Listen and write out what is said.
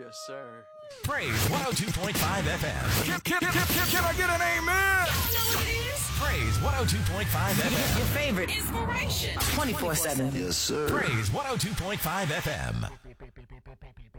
Yes, sir. Praise 102.5 FM. Can I get an amen? Praise 102.5 FM. Your favorite Inspiration. 24/7. Yes, sir. Praise 102.5 FM.